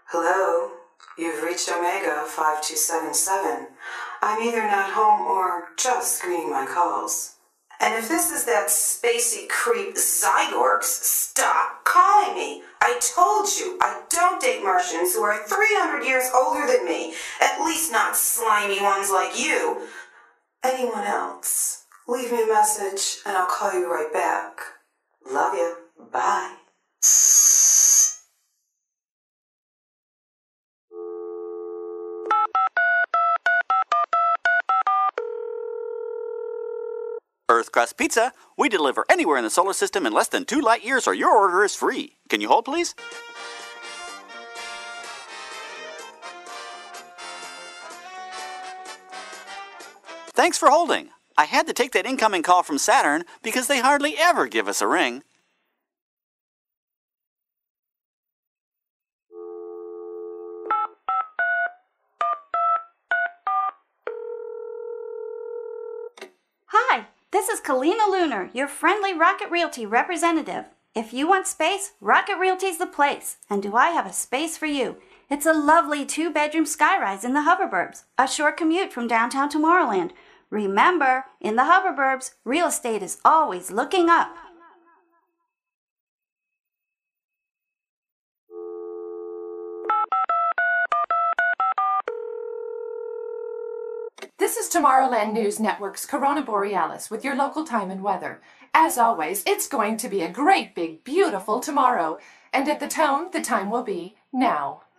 Hello, you've reached Omega 5277. I'm either not home or just screening my calls. And if this is that spacey creep Zygorks, stop calling me. I told you I don't date Martians who are 300 years older than me, at least not slimy ones like you. Anyone else, leave me a message and I'll call you right back. Love you. Bye. Earth Crust Pizza. We deliver anywhere in the solar system in less than 2 light years or your order is free. Can you hold, please? Thanks for holding. I had to take that incoming call from Saturn because they hardly ever give us a ring. Hi, this is Kalina Lunar, your friendly Rocket Realty representative. If you want space, Rocket Realty's the place. And do I have a space for you? It's a lovely 2-bedroom skyrise in the Hoverburbs, a short commute from downtown Tomorrowland. Remember, in the Hoverburbs, real estate is always looking up. This is Tomorrowland News Network's Corona Borealis with your local time and weather. As always, it's going to be a great, big, beautiful tomorrow. And at the tone, the time will be now.